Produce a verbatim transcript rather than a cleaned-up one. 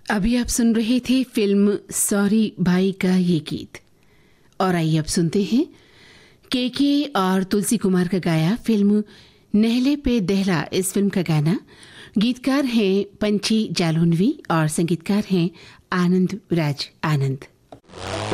अभी आप सुन रहे थे फिल्म सॉरी भाई का ये गीत। और आइए अब सुनते हैं केके और तुलसी कुमार का गाया फिल्म नहले पे दहला इस फिल्म का गाना। गीतकार हैं पंची जालूनवी और संगीतकार हैं आनंद राज आनंद।